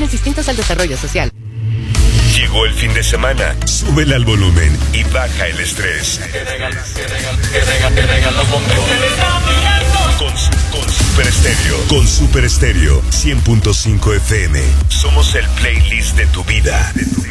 fines distintos al desarrollo social. Llegó el fin de semana. Súbele al volumen y baja el estrés. Con Super Estéreo. Con Super Estéreo 100.5 FM. Somos el playlist de tu vida.